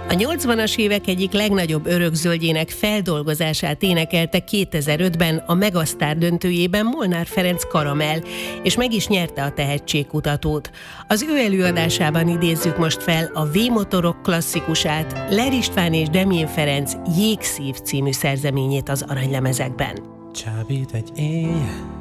A 80-as évek egyik legnagyobb örökzöldjének feldolgozását énekelte 2005-ben a Megasztár döntőjében Molnár Ferenc Karamell, és meg is nyerte a tehetségkutatót. Az ő előadásában idézzük most fel a V-motorok klasszikusát, Ler István és Demjén Ferenc Jégszív című szerzeményét az aranylemezekben. Csábít egy éjjel,